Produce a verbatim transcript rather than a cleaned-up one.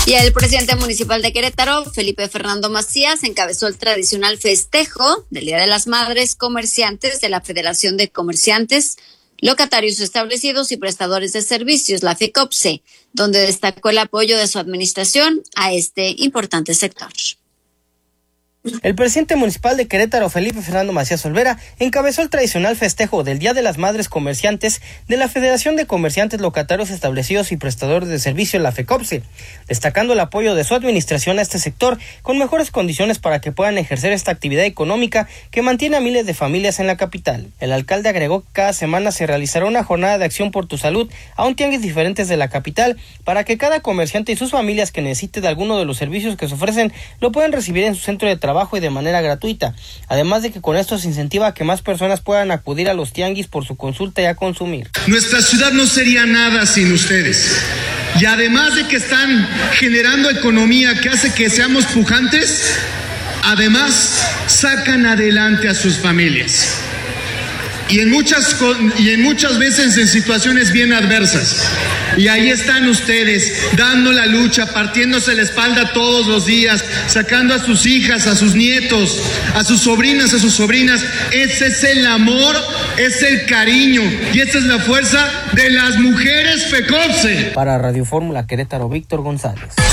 Y el presidente municipal de Querétaro, Felipe Fernando Macías, encabezó el tradicional festejo del Día de las Madres Comerciantes de la Federación de Comerciantes, Locatarios Establecidos y Prestadores de Servicios, la FECOPSE, donde destacó el apoyo de su administración a este importante sector. El presidente municipal de Querétaro, Felipe Fernando Macías Olvera, encabezó el tradicional festejo del Día de las Madres Comerciantes de la Federación de Comerciantes, Locatarios Establecidos y Prestadores de Servicio, la FECOPSE, destacando el apoyo de su administración a este sector con mejores condiciones para que puedan ejercer esta actividad económica que mantiene a miles de familias en la capital. El alcalde agregó que cada semana se realizará una jornada de acción por tu salud a un tianguis diferentes de la capital para que cada comerciante y sus familias que necesite de alguno de los servicios que se ofrecen lo puedan recibir en su centro de trabajo trabajo y de manera gratuita, además de que con esto se incentiva a que más personas puedan acudir a los tianguis por su consulta y a consumir. Nuestra ciudad no sería nada sin ustedes, y además de que están generando economía que hace que seamos pujantes, además sacan adelante a sus familias. Y en muchas y en muchas veces en situaciones bien adversas. Y ahí están ustedes, dando la lucha, partiéndose la espalda todos los días, sacando a sus hijas, a sus nietos, a sus sobrinas, a sus sobrinas. Ese es el amor, es el cariño y esa es la fuerza de las mujeres FECOPSE. Para Radio Fórmula Querétaro, Víctor González.